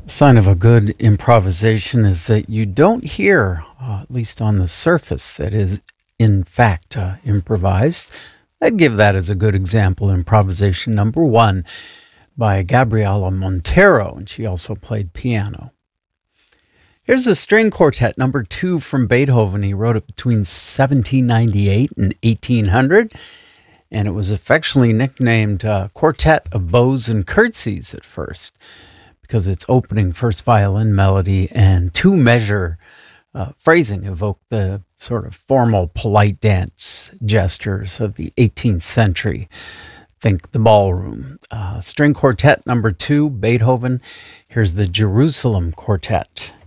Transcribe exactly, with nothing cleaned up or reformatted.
Sign of a good improvisation is that you don't hear, uh, at least on the surface, that is in fact uh, improvised. I'd give that as a good example. Improvisation number one by Gabriela Montero, and she also played piano. Here's the string quartet number two from Beethoven. He wrote it between seventeen ninety-eight and eighteen hundred, and it was affectionately nicknamed uh, Quartet of Bows and Curtsies at first, because its opening first violin melody and two-measure uh, phrasing evoked the sort of formal, polite dance gestures of the eighteenth century. Think the ballroom. Uh, string quartet number two, Beethoven. Here's the Jerusalem Quartet.